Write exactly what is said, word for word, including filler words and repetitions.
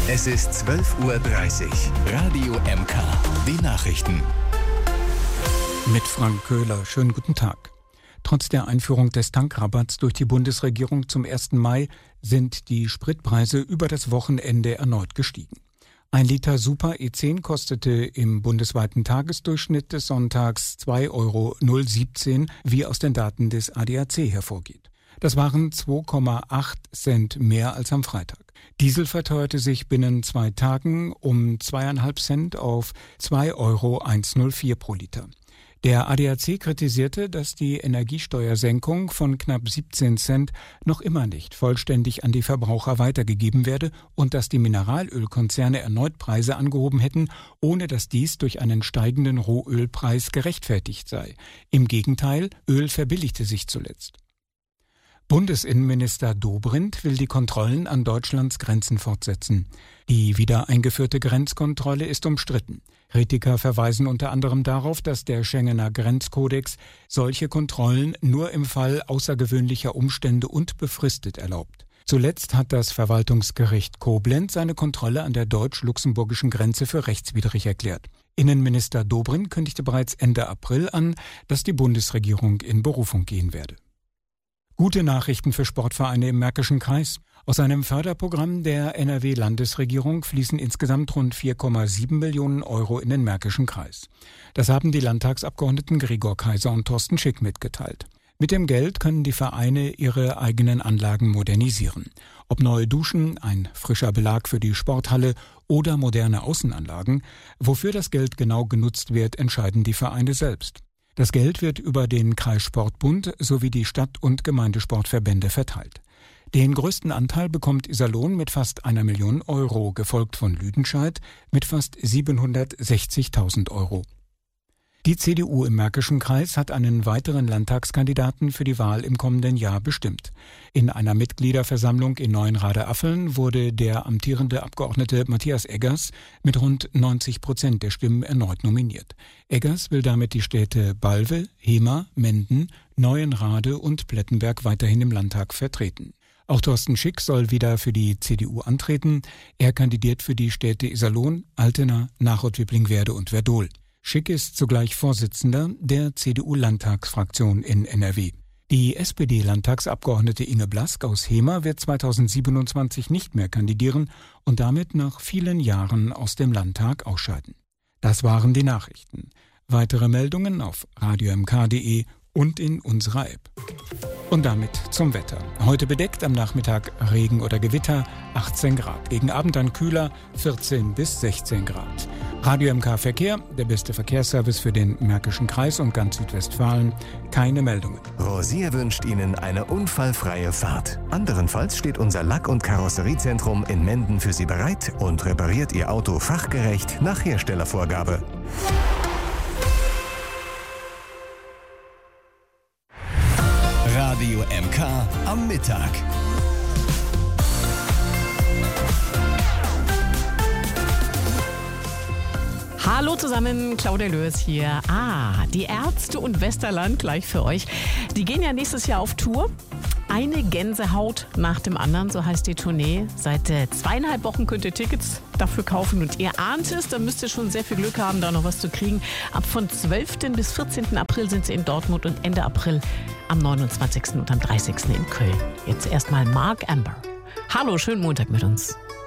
Es ist zwölf Uhr dreißig. Radio M K. Die Nachrichten. Mit Frank Köhler. Schönen guten Tag. Trotz der Einführung des Tankrabatts durch die Bundesregierung zum ersten Mai sind die Spritpreise über das Wochenende erneut gestiegen. Ein Liter Super E zehn kostete im bundesweiten Tagesdurchschnitt des Sonntags zwei Euro siebzehn, wie aus den Daten des A D A C hervorgeht. Das waren zwei Komma acht Cent mehr als am Freitag. Diesel verteuerte sich binnen zwei Tagen um zweieinhalb Cent auf zwei Euro hundertvier pro Liter. Der A D A C kritisierte, dass die Energiesteuersenkung von knapp siebzehn Cent noch immer nicht vollständig an die Verbraucher weitergegeben werde und dass die Mineralölkonzerne erneut Preise angehoben hätten, ohne dass dies durch einen steigenden Rohölpreis gerechtfertigt sei. Im Gegenteil, Öl verbilligte sich zuletzt. Bundesinnenminister Dobrindt will die Kontrollen an Deutschlands Grenzen fortsetzen. Die wieder eingeführte Grenzkontrolle ist umstritten. Kritiker verweisen unter anderem darauf, dass der Schengener Grenzkodex solche Kontrollen nur im Fall außergewöhnlicher Umstände und befristet erlaubt. Zuletzt hat das Verwaltungsgericht Koblenz seine Kontrolle an der deutsch-luxemburgischen Grenze für rechtswidrig erklärt. Innenminister Dobrindt kündigte bereits Ende April an, dass die Bundesregierung in Berufung gehen werde. Gute Nachrichten für Sportvereine im Märkischen Kreis. Aus einem Förderprogramm der N R W-Landesregierung fließen insgesamt rund vier Komma sieben Millionen Euro in den Märkischen Kreis. Das haben die Landtagsabgeordneten Gregor Kaiser und Thorsten Schick mitgeteilt. Mit dem Geld können die Vereine ihre eigenen Anlagen modernisieren. Ob neue Duschen, ein frischer Belag für die Sporthalle oder moderne Außenanlagen, wofür das Geld genau genutzt wird, entscheiden die Vereine selbst. Das Geld wird über den Kreissportbund sowie die Stadt- und Gemeindesportverbände verteilt. Den größten Anteil bekommt Iserlohn mit fast einer Million Euro, gefolgt von Lüdenscheid mit fast siebenhundertsechzigtausend Euro. Die C D U im Märkischen Kreis hat einen weiteren Landtagskandidaten für die Wahl im kommenden Jahr bestimmt. In einer Mitgliederversammlung in Neuenrade-Affeln wurde der amtierende Abgeordnete Matthias Eggers mit rund neunzig Prozent der Stimmen erneut nominiert. Eggers will damit die Städte Balve, Hemer, Menden, Neuenrade und Plettenberg weiterhin im Landtag vertreten. Auch Thorsten Schick soll wieder für die C D U antreten. Er kandidiert für die Städte Iserlohn, Altena, Nachod-Wipplingwerde und Werdohl. Schick ist zugleich Vorsitzender der C D U-Landtagsfraktion in N R W. Die S P D-Landtagsabgeordnete Inge Blask aus Hemer wird zweitausendsiebenundzwanzig nicht mehr kandidieren und damit nach vielen Jahren aus dem Landtag ausscheiden. Das waren die Nachrichten. Weitere Meldungen auf radio m k punkt d e und in unserer App. Und damit zum Wetter. Heute bedeckt, am Nachmittag Regen oder Gewitter, achtzehn Grad. Gegen Abend dann kühler, vierzehn bis sechzehn Grad. Radio M K Verkehr, der beste Verkehrsservice für den Märkischen Kreis und ganz Südwestfalen. Keine Meldungen. Rosier wünscht Ihnen eine unfallfreie Fahrt. Anderenfalls steht unser Lack- und Karosseriezentrum in Menden für Sie bereit und repariert Ihr Auto fachgerecht nach Herstellervorgabe. Radio M K am Mittag. Hallo zusammen, Claudia Löß hier. Ah, die Ärzte und Westerland gleich für euch. Die gehen ja nächstes Jahr auf Tour. Eine Gänsehaut nach dem anderen, so heißt die Tournee. Seit äh, zweieinhalb Wochen könnt ihr Tickets dafür kaufen und ihr ahnt es, da müsst ihr schon sehr viel Glück haben, da noch was zu kriegen. Ab von zwölften bis vierzehnten April sind sie in Dortmund und Ende April am neunundzwanzigsten und am dreißigsten in Köln. Jetzt erstmal Mark Amber. Hallo, schönen Montag mit uns.